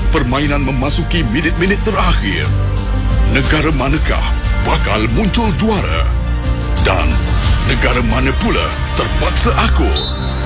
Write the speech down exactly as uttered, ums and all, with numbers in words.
permainan memasuki minit-minit terakhir. Negara manakah bakal muncul juara? Dan negara mana pula terpaksa akur?